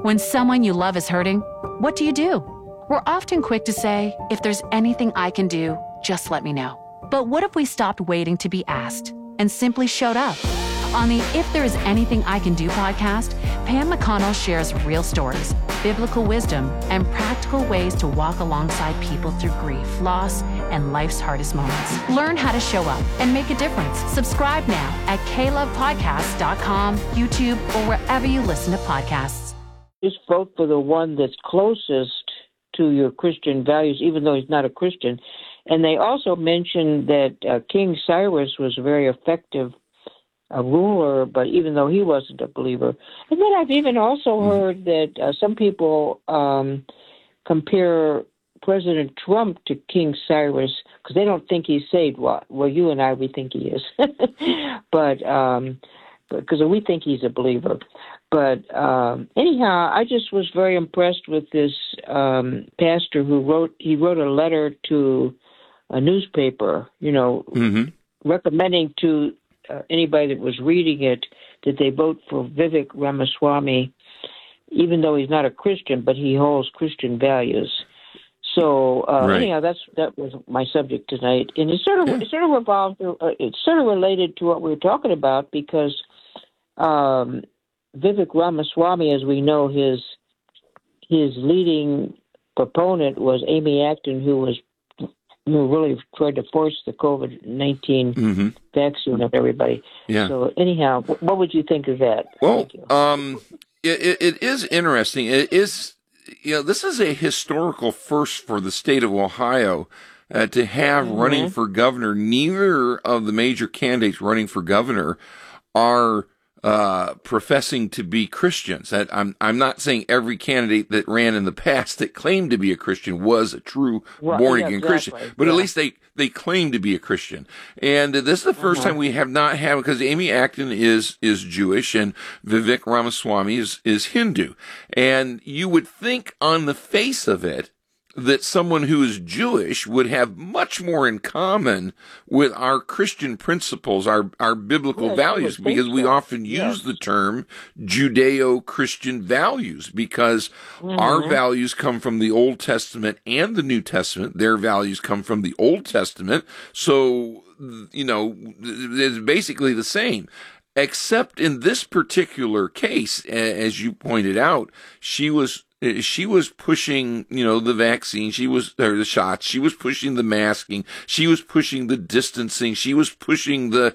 When someone you love is hurting, what do? We're often quick to say, if there's anything I can do, just let me know. But what if we stopped waiting to be asked and simply showed up? On the If There Is Anything I Can Do podcast, Pam McConnell shares real stories, biblical wisdom, and practical ways to walk alongside people through grief, loss, and life's hardest moments. Learn how to show up and make a difference. Subscribe now at klovepodcasts.com, YouTube, or wherever you listen to podcasts. Just vote for the one that's closest to your Christian values, even though he's not a Christian. And they also mentioned that King Cyrus was a very effective ruler, but even though he wasn't a believer. And then I've even also heard that some people compare President Trump to King Cyrus because they don't think he's saved. Well, you and I, we think he is. but because we think he's a believer. But anyhow, I just was very impressed with this pastor who wrote a letter to a newspaper, recommending to anybody that was reading it that they vote for Vivek Ramaswamy, even though he's not a Christian, but he holds Christian values. So anyhow, that was my subject tonight, and it sort of revolved. It's sort of related to what we were talking about because Vivek Ramaswamy, as we know, his leading proponent was Amy Acton, who really tried to force the COVID-19 vaccine on everybody. Yeah. So anyhow, what would you think of that? Well, it is interesting. It is, this is a historical first for the state of Ohio to have running for governor. Neither of the major candidates running for governor are professing to be Christians. I'm not saying every candidate that ran in the past that claimed to be a Christian was a true born-again Christian, but at least they claim to be a Christian. And this is the first time we have not had, because Amy Acton is Jewish and Vivek Ramaswamy is Hindu. And you would think on the face of it that someone who is Jewish would have much more in common with our Christian principles, our biblical values, because we often use the term Judeo-Christian values, because our values come from the Old Testament and the New Testament. Their values come from the Old Testament. So, it's basically the same. Except in this particular case, as you pointed out, she was pushing, the vaccine. Or the shots. She was pushing the masking. She was pushing the distancing. She was pushing the,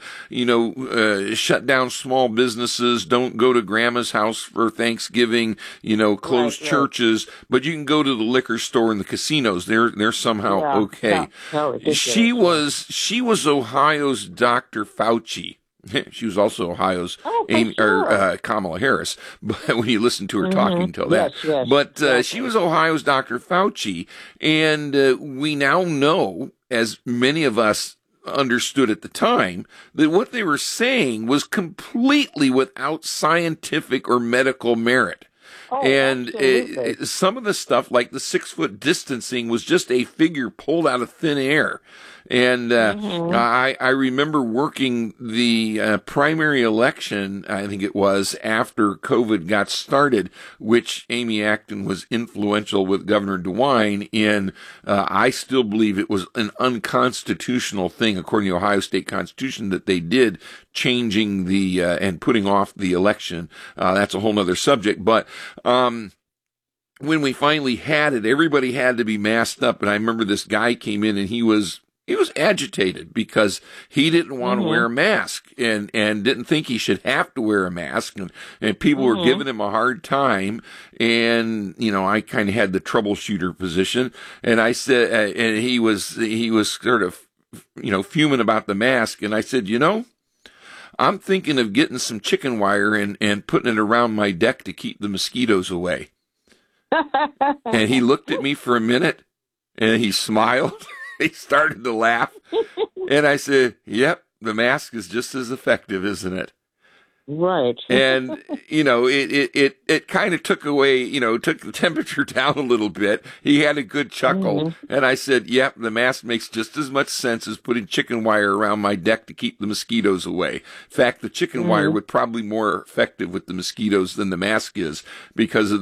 shut down small businesses. Don't go to grandma's house for Thanksgiving. Close churches, but you can go to the liquor store and the casinos. They're somehow okay. She was Ohio's Dr. Fauci. She was also Ohio's Kamala Harris, but when you listen to her talking until that. Yes, but she was Ohio's Dr. Fauci, and we now know, as many of us understood at the time, that what they were saying was completely without scientific or medical merit. And some of the stuff, like the 6-foot distancing, was just a figure pulled out of thin air. And I remember working the primary election, I think it was, after COVID got started, which Amy Acton was influential with Governor DeWine in. I still believe it was an unconstitutional thing, according to the Ohio State Constitution, that they did, changing the and putting off the election. That's a whole other subject. But when we finally had it, everybody had to be masked up. And I remember this guy came in and he was agitated because he didn't want to wear a mask and didn't think he should have to wear a mask. And people were giving him a hard time. And, I kind of had the troubleshooter position. And I said, and he was sort of, fuming about the mask. And I said, I'm thinking of getting some chicken wire and putting it around my deck to keep the mosquitoes away. And he looked at me for a minute and he smiled. He started to laugh. And I said, yep, the mask is just as effective, isn't it? Right. And, it kind of took away, took the temperature down a little bit. He had a good chuckle. And I said, yep, the mask makes just as much sense as putting chicken wire around my deck to keep the mosquitoes away. In fact, the chicken wire would probably be more effective with the mosquitoes than the mask is because of